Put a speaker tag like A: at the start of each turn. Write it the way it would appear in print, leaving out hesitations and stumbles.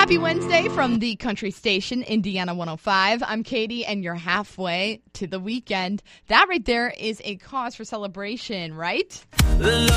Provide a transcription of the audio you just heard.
A: Happy Wednesday from the country station, Indiana 105. I'm Katie, and you're halfway to the weekend. That right there is a cause for celebration, right?